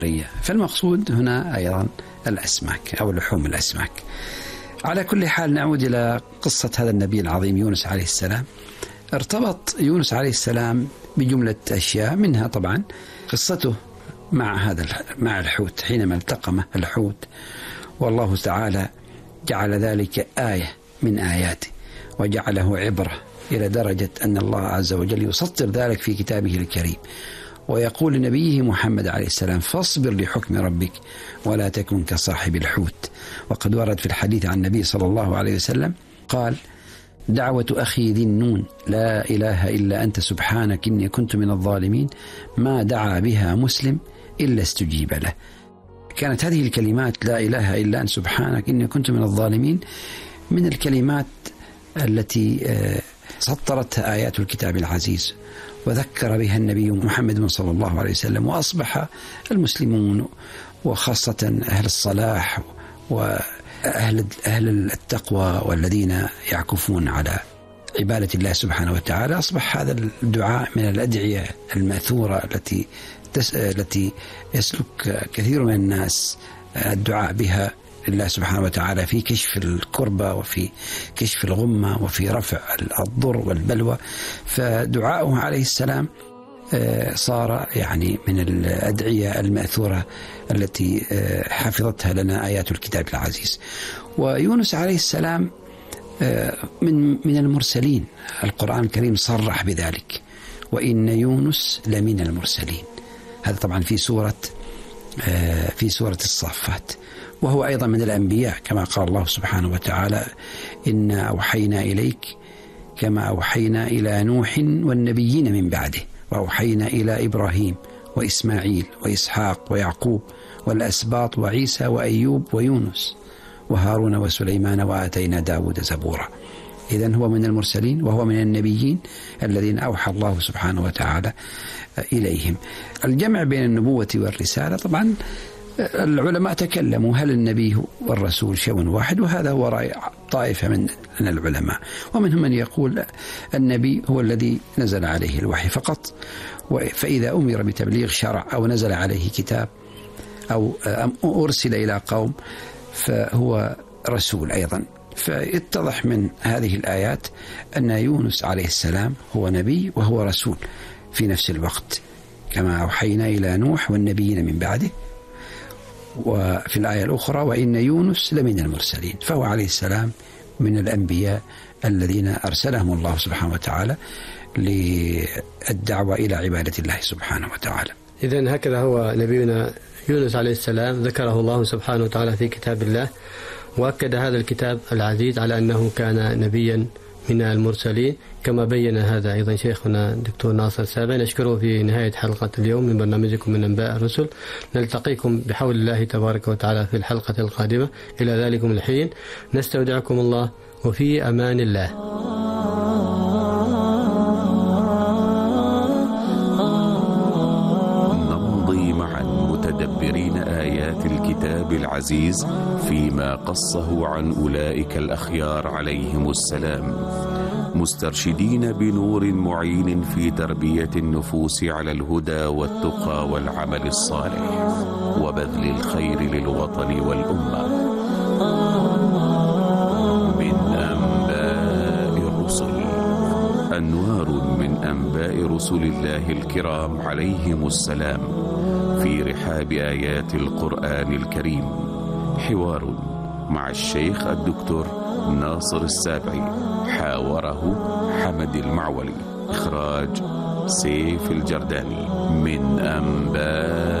فالمقصود هنا أيضا الأسماك أو لحوم الأسماك. على كل حال نعود إلى قصة هذا النبي العظيم يونس عليه السلام. ارتبط يونس عليه السلام بجملة أشياء، منها طبعا قصته مع الحوت حينما التقمه الحوت، والله تعالى جعل ذلك آية من آياته وجعله عبرة إلى درجة أن الله عز وجل يسطر ذلك في كتابه الكريم، ويقول لنبيه محمد عليه السلام: فاصبر لحكم ربك ولا تكن كصاحب الحوت. وقد ورد في الحديث عن النبي صلى الله عليه وسلم قال: دعوة أخي ذي النون لا إله إلا أنت سبحانك إني كنت من الظالمين ما دعا بها مسلم إلا استجيب له. كانت هذه الكلمات لا إله إلا أنت سبحانك إني كنت من الظالمين من الكلمات التي سطرتها آيات الكتاب العزيز وذكر بها النبي محمد صلى الله عليه وسلم، وأصبح المسلمون وخاصة أهل الصلاح وأهل التقوى والذين يعكفون على عبادة الله سبحانه وتعالى، أصبح هذا الدعاء من الأدعية المأثورة التي يسلك كثير من الناس الدعاء بها لله سبحانه وتعالى في كشف الكربة وفي كشف الغمة وفي رفع الضر والبلوى. فدعاؤه عليه السلام صار يعني من الأدعية المأثورة التي حفظتها لنا آيات الكتاب العزيز. ويونس عليه السلام من المرسلين، القرآن الكريم صرح بذلك: وإن يونس لمن المرسلين. هذا طبعا في سورة الصافات. وهو أيضا من الأنبياء كما قال الله سبحانه وتعالى: إنا أوحينا إليك كما أوحينا إلى نوح والنبيين من بعده وأوحينا إلى إبراهيم وإسماعيل وإسحاق ويعقوب والأسباط وعيسى وأيوب ويونس وهارون وسليمان وآتينا داود زبورا. إذن هو من المرسلين وهو من النبيين الذين أوحى الله سبحانه وتعالى إليهم. الجمع بين النبوة والرسالة، طبعا العلماء تكلموا هل النبي والرسول شيء واحد، وهذا هو رأي طائفة من العلماء، ومنهم من يقول النبي هو الذي نزل عليه الوحي فقط، فإذا أمر بتبليغ شرع أو نزل عليه كتاب أو أرسل إلى قوم فهو رسول أيضا. فيتضح من هذه الآيات أن يونس عليه السلام هو نبي وهو رسول في نفس الوقت، كما أوحينا إلى نوح والنبيين من بعده. وفي الآية الأخرى: وإن يونس لمن المرسلين. فهو عليه السلام من الأنبياء الذين أرسلهم الله سبحانه وتعالى للدعوة إلى عبادة الله سبحانه وتعالى. إذن هكذا هو نبينا يونس عليه السلام، ذكره الله سبحانه وتعالى في كتاب الله، وأكد هذا الكتاب العزيز على أنه كان نبيا من المرسلين، كما بين هذا أيضا شيخنا الدكتور ناصر السابع. نشكره في نهاية حلقة اليوم من برنامجكم من أنباء الرسل. نلتقيكم بحول الله تبارك وتعالى في الحلقة القادمة. إلى ذلكم الحين نستودعكم الله وفي أمان الله. نمضي معا متدبرين آيات الكتاب العزيز فيما قصه عن أولئك الأخيار عليهم السلام، مسترشدين بنور معين في تربية النفوس على الهدى والتقى والعمل الصالح وبذل الخير للوطن والأمة. من أنباء الرسل، أنوار من أنباء رسل الله الكرام عليهم السلام في رحاب آيات القرآن الكريم. حوار مع الشيخ الدكتور ناصر السابعي، حاوره حمد المعولي، إخراج سيف الجرداني. من أنباء